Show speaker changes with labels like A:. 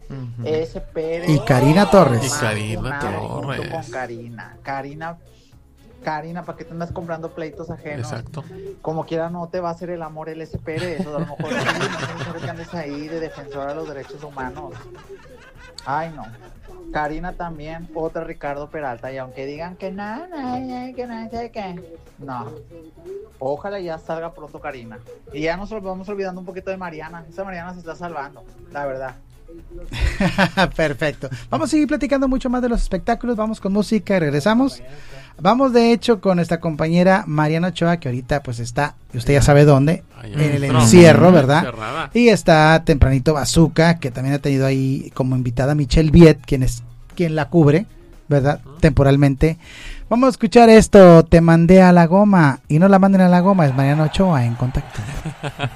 A: ese Pérez
B: y Karina Torres.
C: Y Karina Torres.
A: Junto con Karina, ¿para qué te andas comprando pleitos ajenos?
C: Exacto.
A: Como quiera no te va a hacer el amor el SP de eso, a lo mejor sí, no sé que andes ahí de defensora de los derechos humanos. Ay, no. Karina también, otra Ricardo Peralta, y aunque digan que nada, no. Ojalá ya salga pronto Karina. Y ya nos vamos olvidando un poquito de Mariana. Esa Mariana se está salvando, la verdad.
B: Perfecto. Vamos a seguir platicando mucho más de los espectáculos. Vamos con música y regresamos. Vamos de hecho con nuestra compañera Mariana Ochoa, que ahorita pues está, usted ya sabe dónde, en el encierro, ¿verdad?
C: Cerrada.
B: Y está tempranito Bazooka, que también ha tenido ahí como invitada a Michelle Viet, quien la cubre, ¿verdad? Temporalmente. Vamos a escuchar esto, Te mandé a la goma, y no la manden a la goma, es Mariana Ochoa en Contacto.